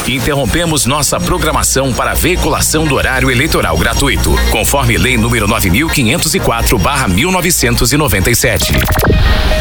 interrompemos nossa programação para a veiculação do horário eleitoral gratuito, conforme Lei número 9.504/1997.